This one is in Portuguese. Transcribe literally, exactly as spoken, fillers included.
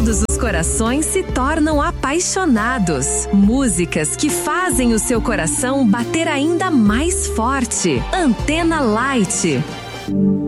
todos os corações se tornam apaixonados. Músicas que fazem o seu coração bater ainda mais forte. Antena Light.